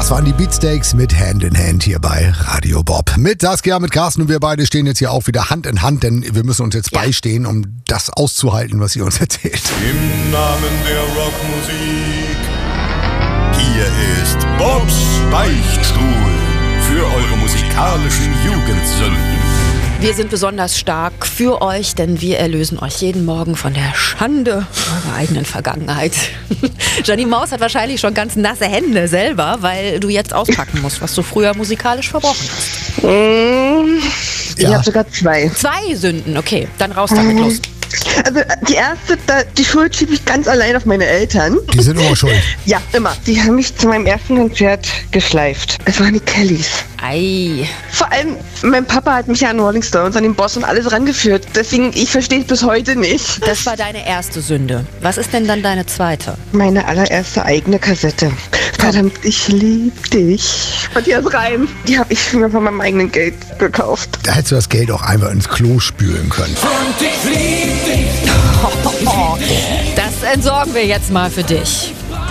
Das waren die Beatsteaks mit Hand in Hand hier bei Radio Bob. Mit Saskia, mit Carsten und wir beide stehen jetzt hier auch wieder Hand in Hand, denn wir müssen uns jetzt beistehen, um das auszuhalten, was ihr uns erzählt. Im Namen der Rockmusik, hier ist Bobs Beichtstuhl für eure musikalischen Jugendsünden. Wir sind besonders stark für euch, denn wir erlösen euch jeden Morgen von der Schande eurer eigenen Vergangenheit. Janine Maus hat wahrscheinlich schon ganz nasse Hände selber, weil du jetzt auspacken musst, was du früher musikalisch verbrochen hast. Ich habe sogar 2. 2 Sünden, okay, dann raus damit, los. Also die erste, die Schuld schiebe ich ganz allein auf meine Eltern. Die sind immer schuld. Ja, immer. Die haben mich zu meinem ersten Konzert geschleift. Es waren die Kellys. Ei. Vor allem, mein Papa hat mich ja an Rolling Stones, an den Boss und alles rangeführt. Deswegen, ich verstehe es bis heute nicht. Das war deine erste Sünde. Was ist denn dann deine zweite? Meine allererste eigene Kassette. Verdammt, ich lieb dich. Matthias Reim. Die habe ich mir von meinem eigenen Geld gekauft. Da hättest du das Geld auch einfach ins Klo spülen können. Und ich lieb dich. Das entsorgen wir jetzt mal für dich.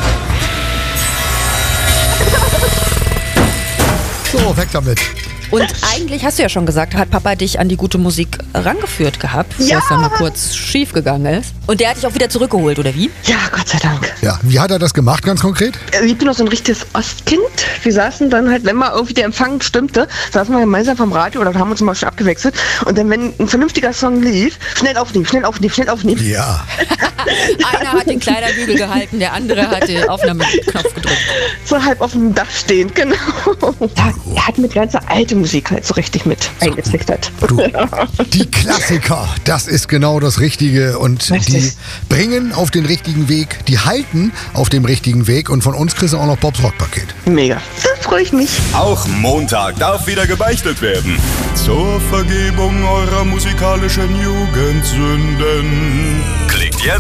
So, weg damit. Und eigentlich hast du ja schon gesagt, hat Papa dich an die gute Musik rangeführt gehabt, Ja. was dann mal kurz schief gegangen ist. Und der hat dich auch wieder zurückgeholt, oder wie? Ja, Gott sei Dank. Ja, wie hat er das gemacht, ganz konkret? Ich bin noch so ein richtiges Ostkind. Wir saßen dann halt, wenn mal irgendwie der Empfang stimmte, saßen wir gemeinsam vom Radio oder haben uns mal schon abgewechselt. Und dann, wenn ein vernünftiger Song lief, schnell aufnehmen, schnell aufnehmen, schnell aufnehmen. Ja. Einer hat den Kleiderbügel gehalten, der andere hat den Aufnahmeknopf gedrückt. So halb auf dem Dach stehend, genau. Ja, er hat mit ganzer alte Musik halt so richtig mit eingezwichtert. Du, die Klassiker, das ist genau das Richtige und Richtig. die bringen auf den richtigen Weg, die halten auf dem richtigen Weg und von uns kriegst du auch noch Bobs Rockpaket. Mega. Da freue ich mich. Auch Montag darf wieder gebeichtet werden. Zur Vergebung eurer musikalischen Jugendsünden.